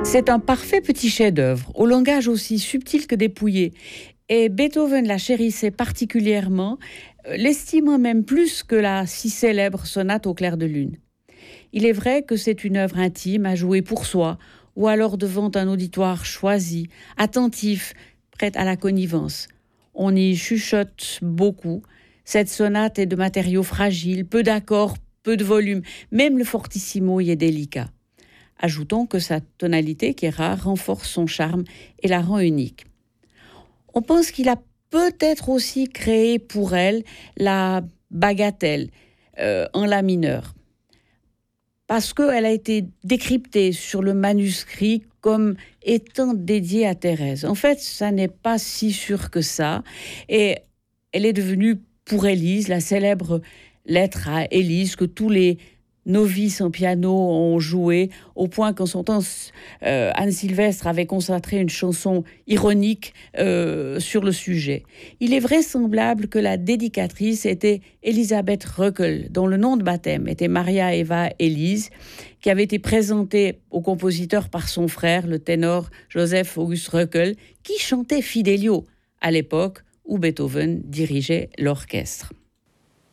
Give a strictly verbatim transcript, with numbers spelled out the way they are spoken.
C'est un parfait petit chef-d'œuvre, au langage aussi subtil que dépouillé. Et Beethoven la chérissait particulièrement, l'estimant même plus que la si célèbre sonate au clair de lune. Il est vrai que c'est une œuvre intime à jouer pour soi, ou alors devant un auditoire choisi, attentif, prêt à la connivence. On y chuchote beaucoup. Cette sonate est de matériaux fragiles, peu d'accords, peu de volume. Même le fortissimo y est délicat. Ajoutons que sa tonalité, qui est rare, renforce son charme et la rend unique. On pense qu'il a peut-être aussi créé pour elle la bagatelle euh, en la mineur, parce qu'elle a été décryptée sur le manuscrit comme étant dédiée à Thérèse. En fait, ça n'est pas si sûr que ça, et elle est devenue pour Élise la célèbre lettre à Élise que tous les novices en piano ont joué, au point qu'en son temps, euh, Anne Sylvestre avait consacré une chanson ironique euh, sur le sujet. Il est vraisemblable que la dédicatrice était Elisabeth Röckel, dont le nom de baptême était Maria Eva Élise, qui avait été présentée au compositeur par son frère, le ténor Joseph August Röckel, qui chantait Fidelio à l'époque où Beethoven dirigeait l'orchestre.